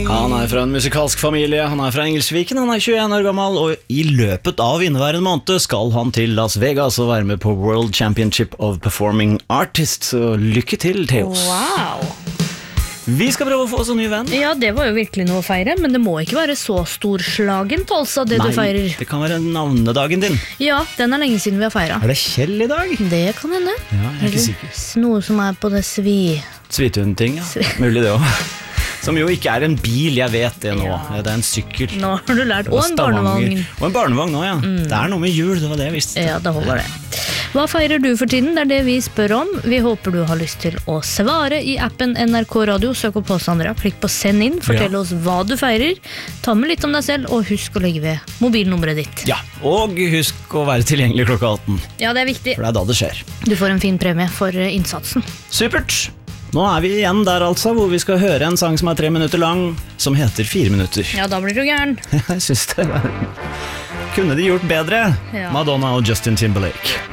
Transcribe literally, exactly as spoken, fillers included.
Han er fra en musikalsk familie, han er fra Engelsviken, han er tjueen år gammel, og i løpet av inneværende måned skal han til Las Vegas og være med på World Championship of Performing Artists. Så lykke til, Theos. Wow. Vi skal prøve å få oss en ny venn. Ja, det var jo virkelig noe å feire, men det må ikke være så storslagent, altså, det Nei, du feirer. det kan være navnedagen din. Ja, den er lenge siden vi har feiret. Er det Kjell i dag? Det kan hende. Ja, jeg er ikke sikker. Noe som er på det svi. Svithund-ting, ja. Mulig det også. Som jo ikke er en bil, jeg vet det nå. Ja. Det er en sykkel. Nå har du lært. Og en barnevogn. Og en barnevogn nå, ja. Mm. Det er noe med jul, det var det jeg visste. Ja, det holder det. Hva feirer du for tiden? Det er det vi spør om. Vi håper du har lyst til å svare i appen N R K Radio. Søk opp oss, Andrea. Klikk på send inn. Fortell ja. oss hva du feirer. Ta med litt om deg selv, og husk å legge ved mobilnummeret ditt. Ja, og husk å være tilgjengelig klokka atten. Ja, det er viktig. For det er da det skjer. Du får en fin premie for innsatsen. Supert! Nå er vi igjen der altså, hvor vi skal høre en sang som er tre minutter lang, som heter fire minutter. Ja, da blir du gæren. Jeg synes det. Kunne de gjort bedre? Ja. Madonna og Justin Timberlake.